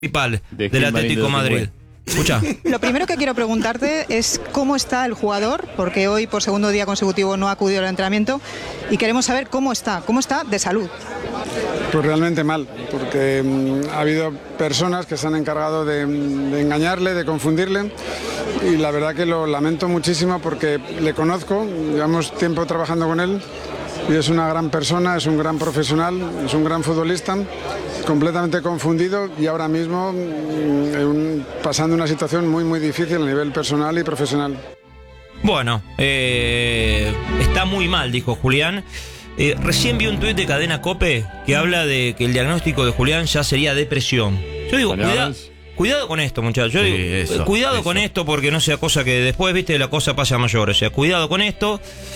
principal del Atlético de Madrid. Escucha. Lo primero que quiero preguntarte es cómo está el jugador, porque hoy por segundo día consecutivo no ha acudido al entrenamiento y queremos saber cómo está de salud. Pues realmente mal, porque ha habido personas que se han encargado de engañarle, de confundirle, y la verdad que lo lamento muchísimo porque le conozco, llevamos tiempo trabajando con él y es una gran persona, es un gran profesional, es un gran futbolista, completamente confundido y ahora mismo pasando una situación muy muy difícil a nivel personal y profesional. Bueno, está muy mal, dijo Julián. Recién vi un tuit de Cadena COPE que habla de que el diagnóstico de Julián ya sería depresión. Yo digo, cuidado con esto, muchachos. Yo digo, cuidado con esto porque no sea cosa que después, viste, la cosa pasa a mayor. O sea, cuidado con esto.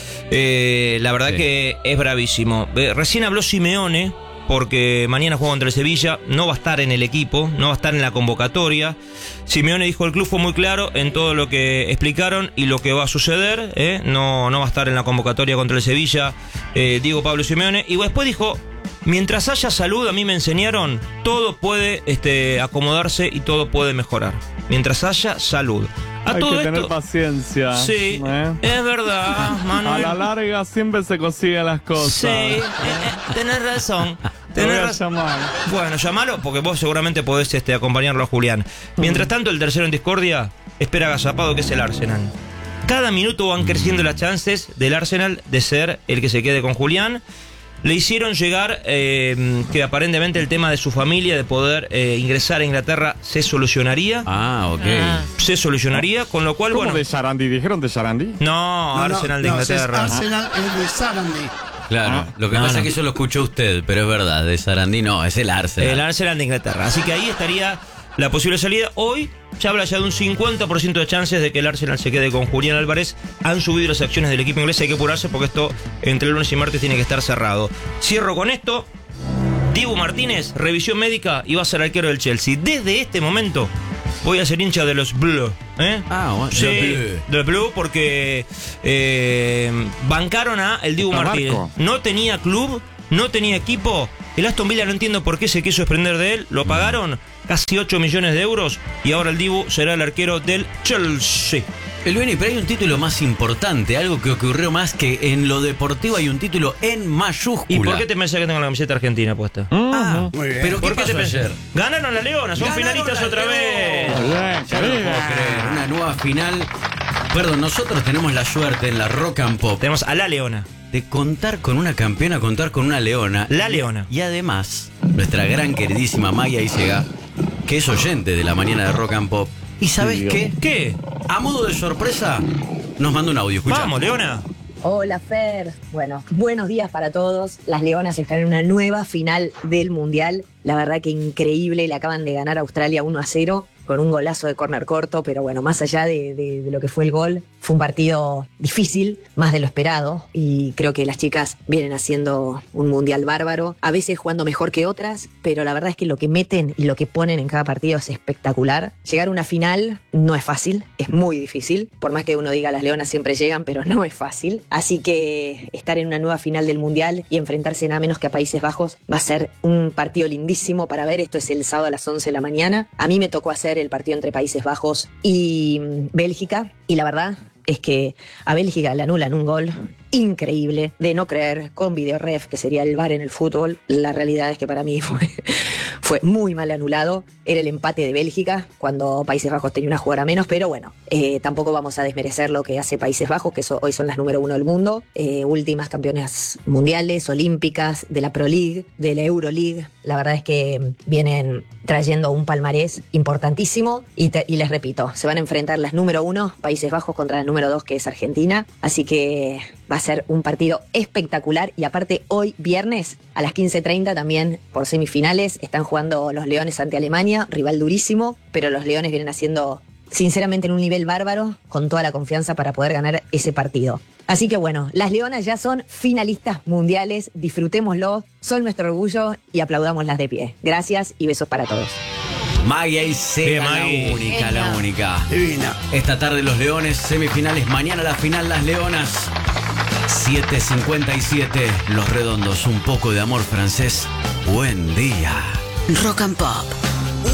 La verdad que es bravísimo. Recién habló Simeone, porque mañana juega contra el Sevilla, no va a estar en el equipo, no va a estar en la convocatoria. Simeone dijo el club fue muy claro en todo lo que explicaron y lo que va a suceder, no va a estar en la convocatoria contra el Sevilla, Diego Pablo Simeone. Y después dijo, mientras haya salud, a mí me enseñaron, todo puede acomodarse y todo puede mejorar. Mientras haya salud. Hay que tener paciencia. Sí, es verdad, Manuel. A la larga siempre se consiguen las cosas. Sí, tenés razón. Llamar. Bueno, llamalo porque vos seguramente podés acompañarlo a Julián. Mientras tanto, el tercero en discordia espera agazapado, que es el Arsenal. Cada minuto van creciendo las chances del Arsenal de ser el que se quede con Julián. Le hicieron llegar que aparentemente el tema de su familia, de poder ingresar a Inglaterra, se solucionaría. Se solucionaría, con lo cual, ¿Cómo de Sarandí? ¿Dijeron de Sarandí? No, Arsenal de Inglaterra. Arsenal es de Sarandí. Claro, lo que pasa es que eso lo escuchó usted, pero es verdad, de Sarandí no, es el Arsenal. El Arsenal de Inglaterra. Así que ahí estaría la posible salida. Hoy se habla ya de un 50% de chances de que el Arsenal se quede con Julián Álvarez. Han subido las acciones del equipo inglés, hay que apurarse porque esto entre el lunes y martes tiene que estar cerrado. Cierro con esto. Dibu Martínez, revisión médica y va a ser arquero del Chelsea. Desde este momento voy a ser hincha de los Blue. Sí, de los Blue porque bancaron a el Dibu Martínez. No tenía club, no tenía equipo. El Aston Villa no entiendo por qué se quiso desprender de él. Lo pagaron casi 8 millones de euros y ahora el Dibu será el arquero del Chelsea. Pero hay un título más importante, algo que ocurrió más que en lo deportivo, hay un título en mayúscula. ¿Y por qué te pensás que tengo la camiseta argentina puesta? Muy bien. ¿Pero qué pasó ayer? Ganaron la Leona, son finalistas otra vez. Ya no puedo creer, una nueva final. Perdón, nosotros tenemos la suerte en la Rock and Pop. Tenemos a la Leona. De contar con una campeona, contar con una leona. La Leona. Y además, nuestra gran queridísima Maya Isega, que es oyente de la mañana de Rock and Pop. ¿Y sabes qué? ¿Qué? A modo de sorpresa, nos manda un audio. Escucha. Vamos, Leona. Hola, Fer. Bueno, buenos días para todos. Las Leonas están en una nueva final del Mundial. La verdad que increíble. Le acaban de ganar a Australia 1-0 con un golazo de córner corto. Pero bueno, más allá de lo que fue el gol, fue un partido difícil, más de lo esperado. Y creo que las chicas vienen haciendo un Mundial bárbaro. A veces jugando mejor que otras, pero la verdad es que lo que meten y lo que ponen en cada partido es espectacular. Llegar a una final no es fácil, es muy difícil. Por más que uno diga las Leonas siempre llegan, pero no es fácil. Así que estar en una nueva final del Mundial y enfrentarse nada menos que a Países Bajos va a ser un partido lindísimo para ver. Esto es el sábado a las 11 de la mañana. A mí me tocó hacer el partido entre Países Bajos y Bélgica y la verdad es que a Bélgica le anulan un gol increíble, de no creer, con videoref, que sería el VAR en el fútbol. La realidad es que para mí fue muy mal anulado. Era el empate de Bélgica cuando Países Bajos tenía una jugadora menos, pero bueno, tampoco vamos a desmerecer lo que hace Países Bajos, que hoy son las número 1 del mundo, últimas campeonas mundiales, olímpicas, de la Pro League, de la Euro League. La verdad es que vienen trayendo un palmarés importantísimo y les repito, se van a enfrentar las número 1, Países Bajos, contra la número 2, que es Argentina, así que va a ser un partido espectacular. Y aparte, hoy viernes a las 15:30 también por semifinales están jugando los Leones ante Alemania, rival durísimo, pero los Leones vienen haciendo sinceramente en un nivel bárbaro, con toda la confianza para poder ganar ese partido. Así que bueno, las Leonas ya son finalistas mundiales, disfrutémoslo, son nuestro orgullo y aplaudámoslas de pie. Gracias y besos para todos. Maya Isega, la única. Divina. Esta tarde los Leones, semifinales, mañana la final, las Leonas. 7:57, Los Redondos, un poco de amor francés. Buen día. Rock and Pop.